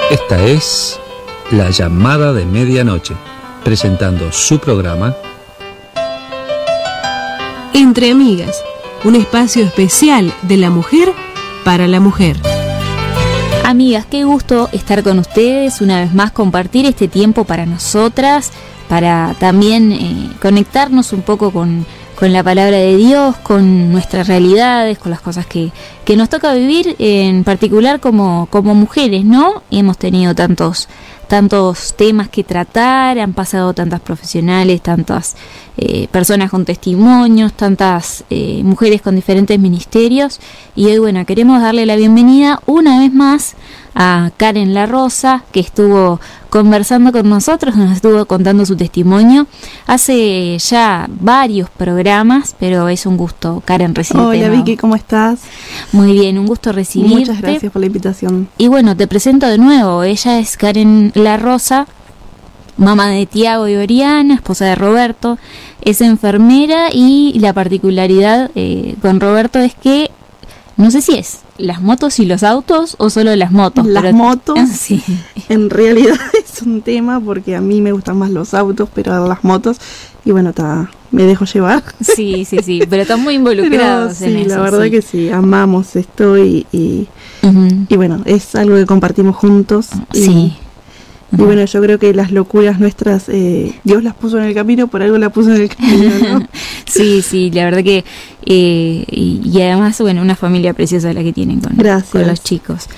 Esta es La Llamada de Medianoche, presentando su programa Entre Amigas, un espacio especial de la mujer para la mujer. Amigas, qué gusto estar con ustedes, una vez más compartir este tiempo para nosotras, para también conectarnos un poco con la palabra de Dios, con nuestras realidades, con las cosas que nos toca vivir, en particular como mujeres, ¿no? Y hemos tenido tantos temas que tratar, han pasado tantas profesionales, tantas personas con testimonios, tantas mujeres con diferentes ministerios, y hoy, bueno, queremos darle la bienvenida una vez más a Karen La Rosa, que estuvo conversando con nosotros, nos estuvo contando su testimonio hace ya varios programas, pero es un gusto, Karen, recibirte. Hola, Vicky, ¿cómo estás? Muy bien, un gusto recibirte. Muchas gracias por la invitación. Y bueno, te presento de nuevo, ella es Karen La Rosa, mamá de Tiago y Oriana, esposa de Roberto, es enfermera, y la particularidad con Roberto es que no sé si es las motos y los autos o solo las motos. Las motos, sí. En realidad es un tema porque a mí me gustan más los autos, pero las motos, y bueno, me dejo llevar. Sí, pero están muy involucrados en eso. Sí, la verdad que sí, amamos esto y bueno, es algo que compartimos juntos. Sí. Y bueno, yo creo que las locuras nuestras, Dios las puso en el camino, por algo las puso en el camino, ¿no? Sí, la verdad que y además, bueno, una familia preciosa la que tienen con los chicos.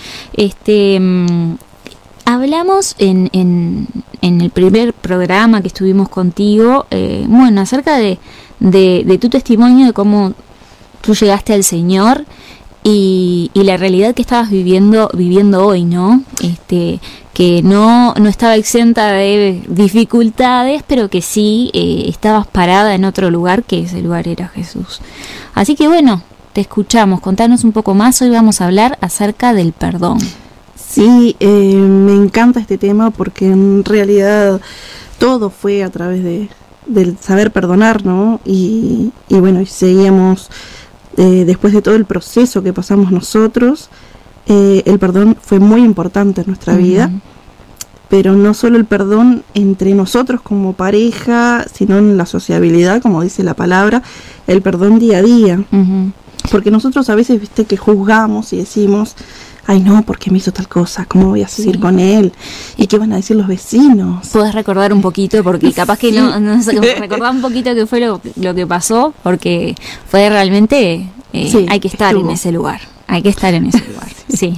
Hablamos en el primer programa que estuvimos contigo, bueno, acerca de tu testimonio, de cómo tú llegaste al Señor y la realidad que estabas viviendo hoy, ¿no? Que no estaba exenta de dificultades, pero que sí estabas parada en otro lugar, que ese lugar era Jesús. Así que bueno, te escuchamos, contanos un poco más. Hoy vamos a hablar acerca del perdón. Sí, me encanta este tema porque en realidad todo fue a través del saber perdonar, ¿no? Y bueno, y seguíamos, después de todo el proceso que pasamos nosotros, el perdón fue muy importante en nuestra vida, pero no solo el perdón entre nosotros como pareja, sino en la sociabilidad, como dice la palabra, el perdón día a día. Porque nosotros a veces, viste, que juzgamos y decimos, ay no, ¿por qué me hizo tal cosa? ¿Cómo voy a seguir con él? ¿Y qué van a decir los vecinos? ¿Puedes recordar un poquito? Porque capaz que no recordar un poquito qué fue lo que pasó, porque fue realmente, hay que estar en ese lugar. Hay que estar en ese lugar, sí.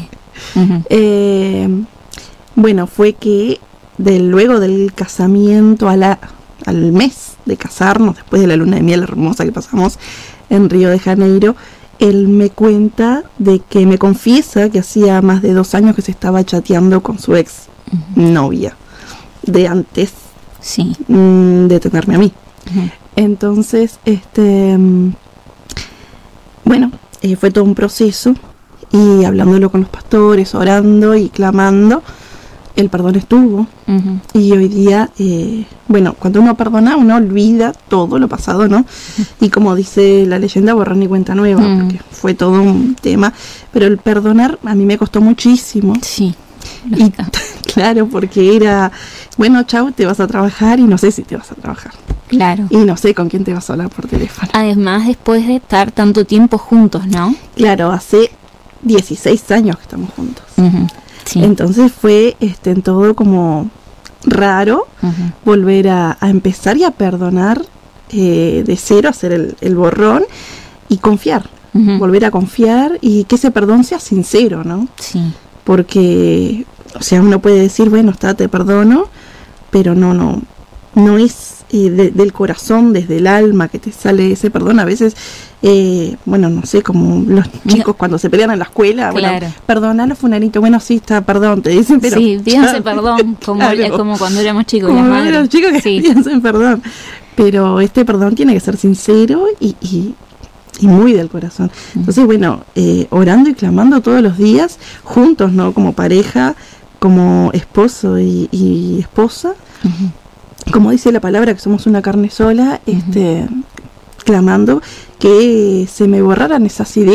Bueno, fue que luego del casamiento, al mes de casarnos, después de la luna de miel hermosa que pasamos en Río de Janeiro, él me cuenta de que me confiesa que hacía más de 2 años que se estaba chateando con su ex novia, de antes de tenerme a mí. Entonces, bueno, fue todo un proceso, y hablándolo con los pastores, orando y clamando, el perdón estuvo. Y hoy día, bueno, cuando uno perdona, uno olvida todo lo pasado, ¿no? Y como dice la leyenda, borrón y cuenta nueva, porque fue todo un tema. Pero el perdonar a mí me costó muchísimo. Sí. Y claro, porque era, bueno, chau, te vas a trabajar y no sé si te vas a trabajar. Claro. Y no sé con quién te vas a hablar por teléfono. Además, después de estar tanto tiempo juntos, ¿no? Claro, hace 16 años que estamos juntos. Sí. Entonces fue en todo como raro volver a empezar y a perdonar de cero, hacer el borrón y confiar, volver a confiar, y que ese perdón sea sincero, ¿no? Sí. Porque, o sea, uno puede decir, bueno, te perdono, pero no es del corazón, desde el alma que te sale ese perdón. A veces, bueno, no sé, como los chicos cuando se pelean en la escuela, claro. Bueno, perdónalo, fulanito, bueno, sí, está, perdón, te dicen, pero... Sí, pídanse perdón, como cuando éramos chicos, como las madres. los chicos que piensan perdón, pero este perdón tiene que ser sincero y muy del corazón. Entonces, bueno, orando y clamando todos los días, juntos, ¿no? Como pareja, como esposo y esposa, como dice la palabra, que somos una carne sola, clamando que se me borraran esas ideas